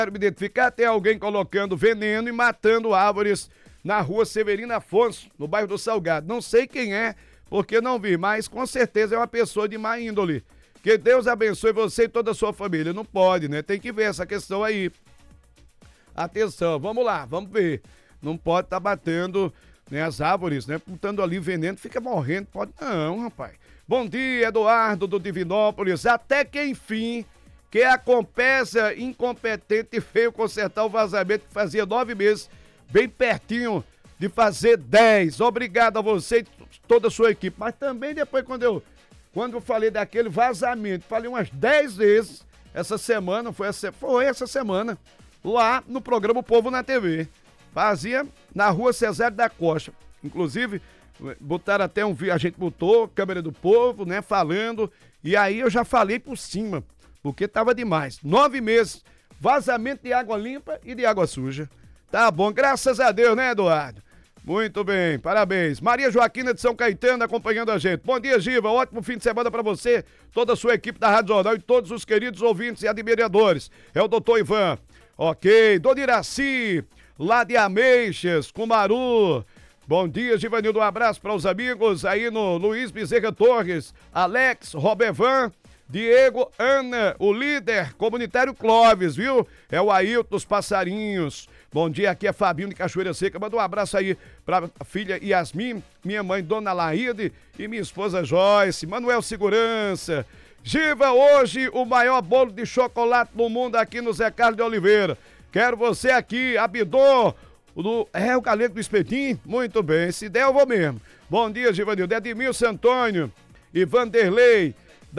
Quero me identificar, tem alguém colocando veneno e matando árvores na rua Severino Afonso, no bairro do Salgado. Não sei quem é, porque não vi, mas com certeza é uma pessoa de má índole. Que Deus abençoe você e toda a sua família. Não pode, né? Tem que ver essa questão aí. Atenção, vamos lá, vamos ver. Não pode estar batendo, né, as árvores, né? Botando ali veneno, fica morrendo. Pode não, rapaz. Bom dia, Eduardo do Divinópolis. Até que enfim, que a Compesa incompetente veio consertar o vazamento que fazia 9 meses, bem pertinho de fazer 10. Obrigado a você e toda a sua equipe. Mas também depois quando eu falei daquele vazamento, falei umas 10 vezes essa semana, foi essa semana, lá no programa O Povo na TV. Fazia na rua Cesário da Costa. Inclusive, botaram até um vídeo, a gente botou, câmera do povo, né, falando, e aí eu já falei por cima, porque tava demais. 9 meses, vazamento de água limpa e de água suja. Tá bom, graças a Deus, né, Eduardo? Muito bem, parabéns. Maria Joaquina de São Caetano acompanhando a gente. Bom dia, Giva, ótimo fim de semana pra você, toda a sua equipe da Rádio Jornal e todos os queridos ouvintes e admiradores. É o doutor Ivan. Ok, Dona Iraci, lá de Ameixas, Cumaru. Bom dia, Givanildo, um abraço para os amigos aí no Luiz Bezerra Torres, Alex, Robervan, Diego, Ana, o líder comunitário Clóvis, viu? É o Ailton dos Passarinhos. Bom dia, aqui é Fabinho de Cachoeira Seca. Manda um abraço aí pra filha Yasmin, minha mãe Dona Laíde e minha esposa Joyce, Manuel Segurança. Giva, hoje o maior bolo de chocolate do mundo aqui no Zé Carlos de Oliveira. Quero você aqui, Abidô, o Galego do Espetinho. Muito bem, se der eu vou mesmo. Bom dia, Givanildo. Edmilson Antônio e Vanderlei,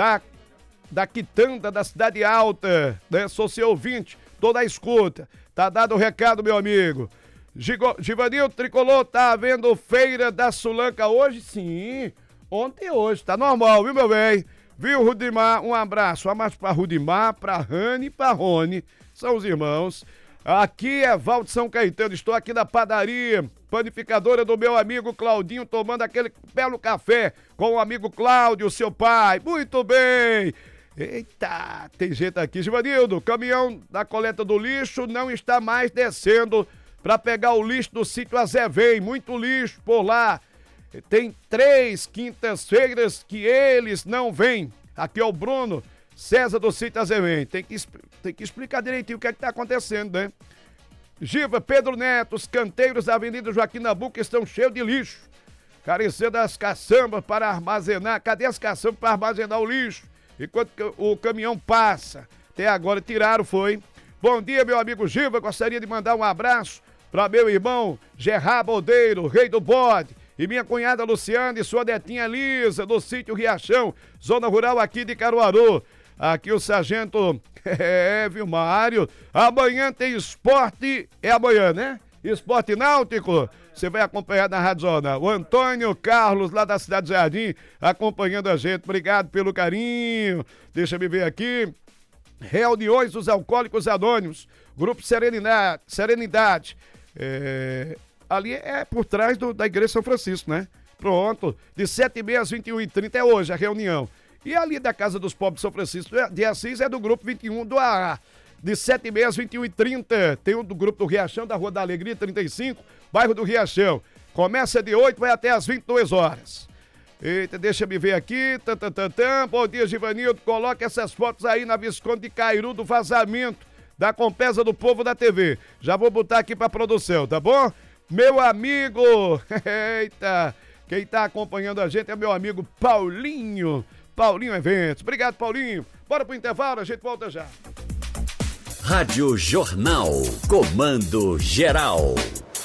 da Quitanda, da Cidade Alta, né? Sou seu ouvinte, toda a escuta. Tá dado o recado, meu amigo. Givanildo Tricolor, tá havendo feira da Sulanca hoje? Sim, ontem e hoje, tá normal, viu, meu bem? Viu, Rudimar? Um abraço. Um abraço pra Rudimar, pra Rani e pra Rony. São os irmãos. Aqui é Val de São Caetano. Estou aqui na padaria panificadora do meu amigo Claudinho, tomando aquele belo café com o amigo Cláudio, seu pai. Muito bem. Eita, tem gente aqui. Givanildo, caminhão da coleta do lixo não está mais descendo para pegar o lixo do sítio Azevém. Muito lixo por lá. Tem 3 quintas-feiras que eles não vêm. Aqui é o Bruno César do sítio Azevém. Tem que explicar direitinho o que é que tá acontecendo, né? Giva, Pedro Neto, os canteiros da Avenida Joaquim Nabuco estão cheios de lixo. Carecendo das caçambas para armazenar. Cadê as caçambas para armazenar o lixo? Enquanto o caminhão passa. Até agora tiraram, foi. Bom dia, meu amigo Giva. Gostaria de mandar um abraço para meu irmão Gerard Bodeiro, rei do bode. E minha cunhada Luciana e sua netinha Lisa, do sítio Riachão, zona rural aqui de Caruaru. Aqui o sargento, viu, Mário? Amanhã tem esporte, é amanhã, né? Esporte náutico, você vai acompanhar na Rádio Jornal. O Antônio Carlos, lá da Cidade do Jardim, acompanhando a gente. Obrigado pelo carinho. Deixa eu ver aqui. Reuniões dos Alcoólicos Anônimos, Grupo Serenidade. Ali é por trás da Igreja São Francisco, né? Pronto, de 7h30 às 21h30 é hoje a reunião. E ali da Casa dos Pobres de São Francisco de Assis é do Grupo 21 do AA. De 7h30 às 21h30, tem o do Grupo do Riachão, da Rua da Alegria, 35, bairro do Riachão. Começa de 8, vai até às 22 horas. Eita, deixa eu ver aqui. Bom dia, Givanildo. Coloca essas fotos aí na Visconde de Cairu do vazamento da Compesa do Povo da TV. Já vou botar aqui pra produção, tá bom? Meu amigo, eita, quem tá acompanhando a gente é meu amigo Paulinho Eventos. Obrigado, Paulinho. Bora pro intervalo, a gente volta já. Rádio Jornal, comando geral.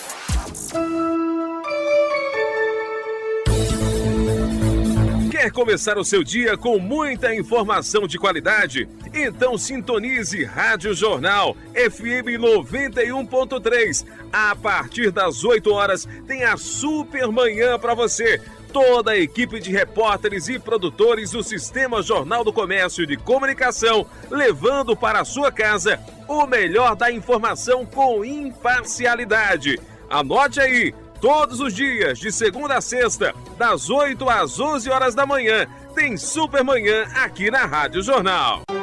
Quer começar o seu dia com muita informação de qualidade? Então sintonize Rádio Jornal FM 91.3. A partir das 8 horas tem a Super Manhã para você. Toda a equipe de repórteres e produtores do Sistema Jornal do Comércio e de Comunicação, levando para a sua casa o melhor da informação com imparcialidade. Anote aí, todos os dias, de segunda a sexta, das 8 às 11 horas da manhã, tem Super Manhã aqui na Rádio Jornal.